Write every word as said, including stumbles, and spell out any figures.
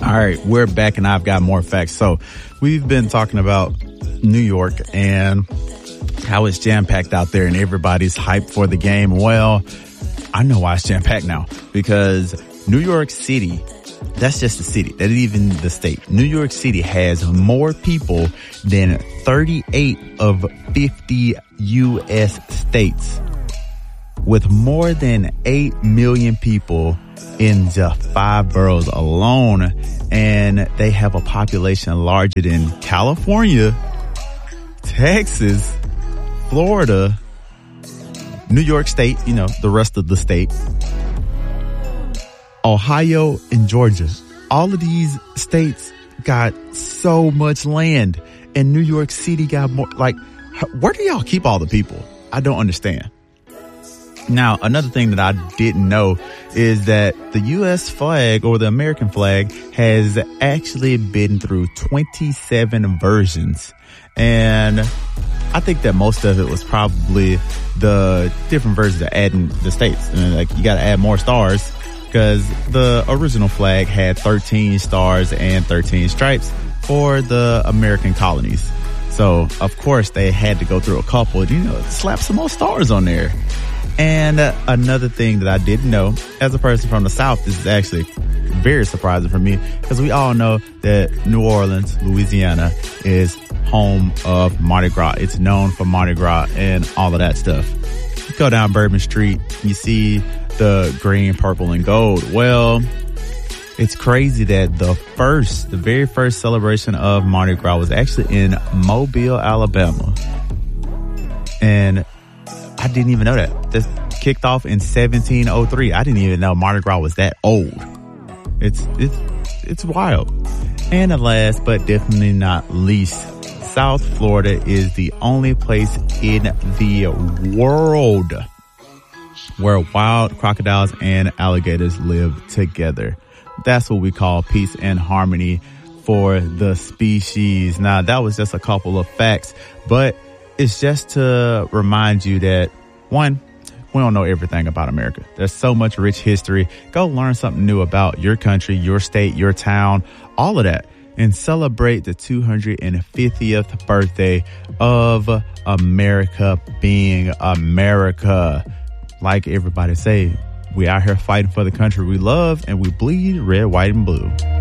All right, we're back and I've got more facts. So we've been talking about New York and how it's jam-packed out there and everybody's hyped for the game. Well, I know why it's jam-packed now, because New York City, that's just the city. That isn't even the state. New York City has more people than thirty-eight of fifty U S states, with more than eight million people in just five boroughs alone. And they have a population larger than California, Texas, Florida, New York State, you know, the rest of the state, Ohio, and Georgia. All of these states got so much land, and New York City got more. Like, where do y'all keep all the people? I don't understand. Now, another thing that I didn't know is that the U S flag, or the American flag, has actually been through twenty-seven versions. And I think that most of it was probably the different versions of adding the states. I mean, like, you got to add more stars, because the original flag had thirteen stars and thirteen stripes for the American colonies. So, of course, they had to go through a couple, you know, slap some more stars on there. And uh, another thing that I didn't know, as a person from the South, this is actually very surprising for me, because we all know that New Orleans, Louisiana, is home of Mardi Gras. It's known for Mardi Gras and all of that stuff. You go down Bourbon Street, you see the green, purple, and gold. Well, it's crazy that the first, the very first celebration of Mardi Gras was actually in Mobile, Alabama. And I didn't even know that. This kicked off in seventeen oh three. I didn't even know Mardi Gras was that old. It's, it's, it's wild. And last but definitely not least, South Florida is the only place in the world where wild crocodiles and alligators live together. That's what we call peace and harmony for the species. Now, that was just a couple of facts, but it's just to remind you that, one, we don't know everything about America. There's so much rich history. Go learn something new about your country, your state, your town, all of that, and celebrate the two hundred fiftieth birthday of America being America. Like everybody say, we out here fighting for the country we love, and we bleed red, white, and blue.